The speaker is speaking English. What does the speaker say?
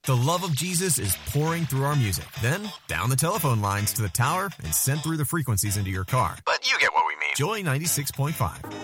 The love of Jesus is pouring through our music. Then, down the telephone lines to the tower and sent through the frequencies into your car. But you get what we mean. Joy 96.5.